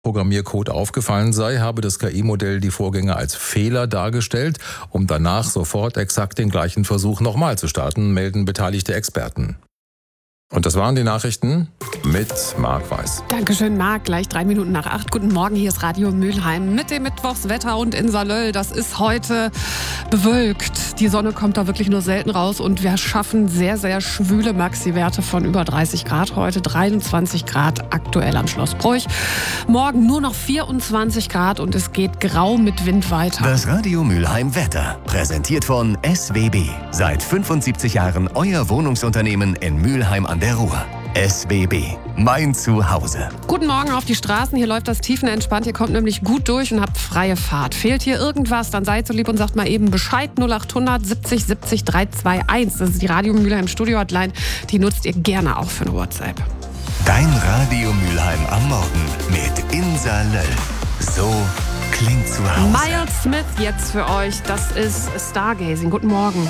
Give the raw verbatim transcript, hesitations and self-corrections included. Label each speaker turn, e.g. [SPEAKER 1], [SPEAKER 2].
[SPEAKER 1] Programmiercode aufgefallen sei, habe das K I-Modell die Vorgänge als Fehler dargestellt, um danach sofort exakt den gleichen Versuch nochmal zu starten, melden beteiligte Experten. Und das waren die Nachrichten mit Marc Weiß.
[SPEAKER 2] Dankeschön, Marc. Gleich drei Minuten nach acht. Guten Morgen, hier ist Radio Mülheim mit dem Mittwochswetter und in Salöll. Das ist heute bewölkt. Die Sonne kommt da wirklich nur selten raus und wir schaffen sehr, sehr schwüle Maxi-Werte von über dreißig Grad heute. dreiundzwanzig Grad aktuell am Schloss Bruch. Morgen nur noch vierundzwanzig Grad und es geht grau mit Wind weiter.
[SPEAKER 3] Das Radio Mülheim Wetter, präsentiert von S W B. Seit fünfundsiebzig Jahren euer Wohnungsunternehmen in Mülheim an der Ruhr. S W B, mein Zuhause.
[SPEAKER 2] Guten Morgen auf die Straßen. Hier läuft das tiefenentspannt. Ihr kommt nämlich gut durch und habt freie Fahrt. Fehlt hier irgendwas, dann seid so lieb und sagt mal eben Bescheid. null achthundert siebzig siebzig dreihunderteinundzwanzig. Das ist die Radio Mülheim Studio Hotline. Die nutzt ihr gerne auch für eine WhatsApp.
[SPEAKER 3] Dein Radio Mülheim am Morgen mit Insa Löll. So klingt zu Hause.
[SPEAKER 2] Miles Smith jetzt für euch. Das ist Stargazing. Guten Morgen.